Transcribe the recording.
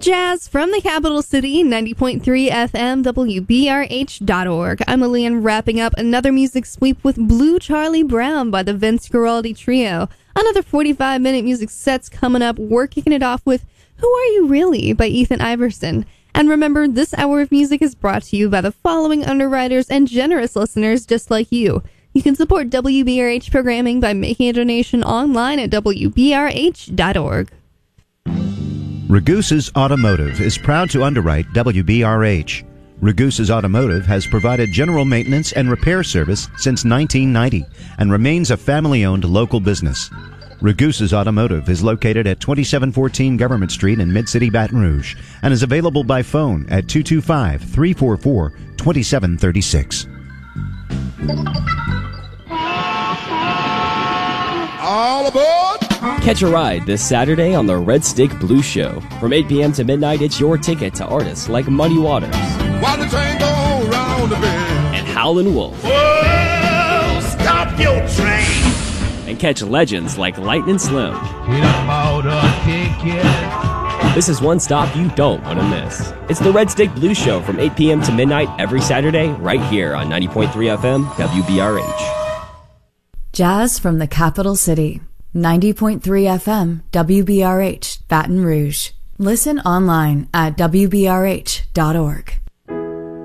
Jazz from the capital city, 90.3 FM, WBRH.org. I'm Lillian, wrapping up another music sweep with Blue Charlie Brown by the Vince Guaraldi Trio. Another 45-minute music set's coming up. We're kicking it off with Who Are You Really by Ethan Iverson. And remember, this hour of music is brought to you by the following underwriters and generous listeners just like you. You can support WBRH programming by making a donation online at WBRH.org. Ragusa's Automotive is proud to underwrite WBRH. Ragusa's Automotive has provided general maintenance and repair service since 1990 and remains a family-owned local business. Ragusa's Automotive is located at 2714 Government Street in Mid-City Baton Rouge and is available by phone at 225-344-2736. All aboard! Catch a ride this Saturday on the Red Stick Blues Show. From 8 p.m. to midnight, it's your ticket to artists like Muddy Waters. While the train goes round the bend. And Howlin' Wolf. Whoa, stop your train! And catch legends like Lightnin' Slim. This is one stop you don't want to miss. It's the Red Stick Blues Show from 8 p.m. to midnight every Saturday right here on 90.3 FM WBRH. Jazz from the capital city. 90.3 FM, WBRH, Baton Rouge. Listen online at WBRH.org.